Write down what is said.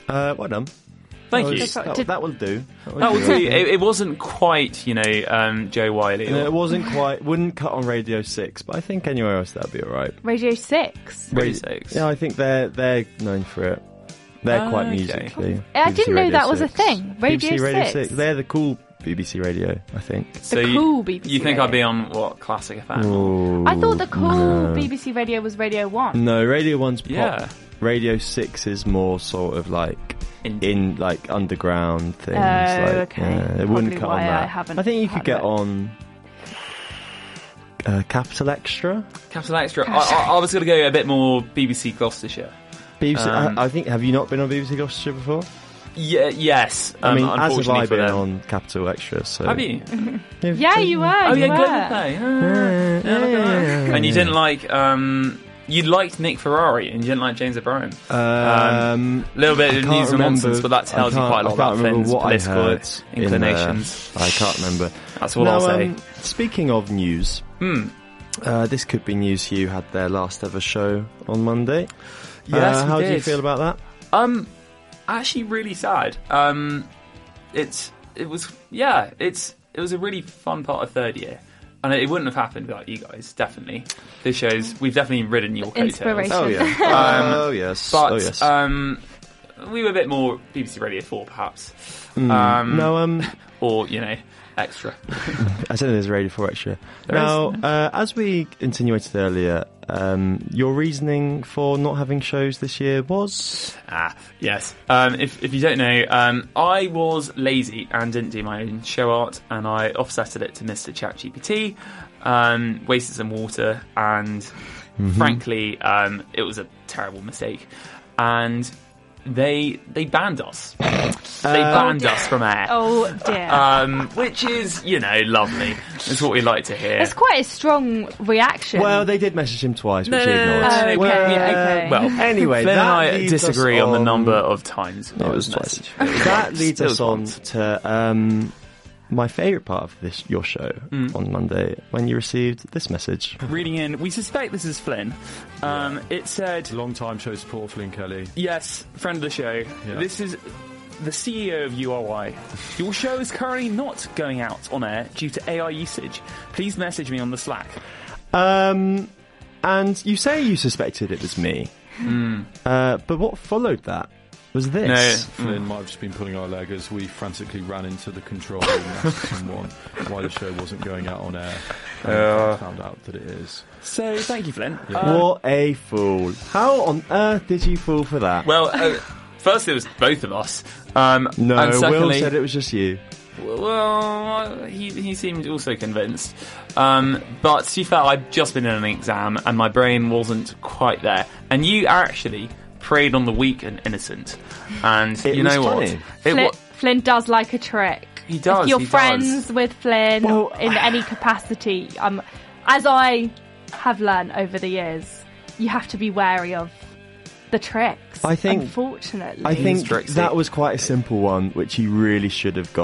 Well done. Thank you. That will do. That will do. It wasn't quite, Joe Wiley. No, it wasn't quite. Wouldn't cut on Radio 6, but I think anywhere else that'd be all right. Radio 6? Radio 6. Yeah, I think they're known for it. They're quite musically. I BBC didn't know Radio that was a 6. thing. Radio BBC Radio 6. They're the cool BBC Radio, I think. So cool BBC You think radio. I'd be on, what, Classic FM? Ooh, I thought the cool no. BBC Radio was Radio 1. No, Radio 1's pop. Yeah. Radio 6 is more sort of like in like underground things. Okay. It wouldn't Probably cut why on that. I haven't I think you could had get it. on Capital Extra. Capital Extra. I was going to go a bit more BBC Gloucestershire. BBC. I think. Have you not been on BBC Gloucestershire before? Yeah. Yes. I mean, as have unfortunately I for been them. on Capital Extra. So Have you? Yeah, you were. Oh you yeah, were. Global Play. And you didn't like. You liked Nick Ferrari and you didn't like James O'Brien. A Little bit of news and nonsense, but that tells you quite a lot about Finn's political inclinations. I can't remember. That's all I'll say. Speaking of news, this could be news. Hugh had their last ever show on Monday. Yes, how he do you did. feel about that? Actually, really sad. It was a really fun part of third year. And it wouldn't have happened without you guys, definitely. This shows we've definitely ridden your coattails. Inspiration. Oh yeah. Oh yes. But oh yes. we were a bit more BBC Radio 4, perhaps. Or, extra. I said there's Radio 4 Extra. Now, as we insinuated earlier, your reasoning for not having shows this year was? Yes. If you don't know, I was lazy and didn't do my own show art, and I offsetted it to Mr. ChatGPT, wasted some water, and frankly, it was a terrible mistake. And they banned us. They banned us from air. Oh dear. Which is, lovely. It's what we like to hear. It's quite a strong reaction. Well, they did message him twice, which he No. ignored. Oh, okay. Okay. Well, anyway, Flynn and that I leads us disagree on the on- number of times. It was twice. That leads Still us on once. to my favourite part of your show on Monday, when you received this message. Reading in, we suspect this is Flynn. It said, Long-time show support, Flynn Kelly. yes, friend of the show. Yeah. This is the CEO of URY. Your show is currently not going out on air due to AI usage. Please message me on the Slack. And you say you suspected it was me, but what followed that was this. No. Flynn might have just been pulling our leg as we frantically ran into the control room and asked someone why the show wasn't going out on air. And found out that it is. So, thank you, Flynn. What a fool. How on earth did you fall for that? Well, first it was both of us. No, and secondly, Will said it was just you. Well, he seemed also convinced. But to be fair, I'd just been in an exam and my brain wasn't quite there. And you actually preyed on the weak and innocent. And It you was know funny. what? Flynn does like a trick. He does. If you're he friends does. with Flynn Well- in any capacity, as I have learned over the years, you have to be wary of the tricks. I think- unfortunately, I think Tricksy. that was quite a simple one, which he really should have got.